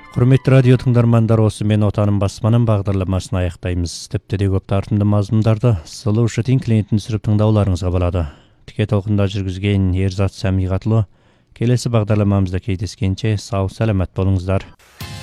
Құрметті радио тыңдармандар, осы мен отаным баспаным бағдарламасын аяқтаймыз. Тіпті де көп тартымды мазмұндарды Solution клиентін түсіріп тыңдауларыңызға болады. Тіке толқында жүргізген Ерзат Сәмиғатұлы. Келесі бағдарламамызда кездескенше сау саламат болыңыздар.